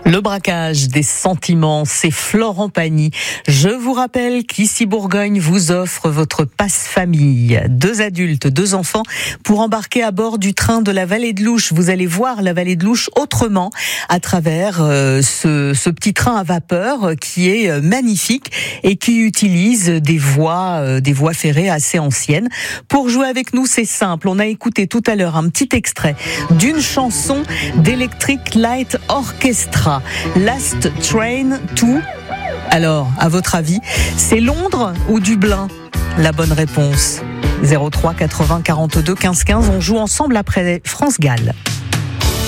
Le braquage des sentiments, c'est Florent Pagny. Je vous rappelle qu'ici Bourgogne vous offre votre passe-famille. 2 adultes, 2 enfants pour embarquer à bord du train de la vallée de l'Ouche. Vous allez voir la vallée de l'Ouche autrement à travers ce petit train à vapeur qui est magnifique et qui utilise des voies ferrées assez anciennes. Pour jouer avec nous, c'est simple. On a écouté tout à l'heure un petit extrait d'une chanson d'Electric Light Orchestra. Last Train to... Alors, à votre avis, c'est Londres ou Dublin? La bonne réponse. 03 80 42 15 15. On joue ensemble après France Gall.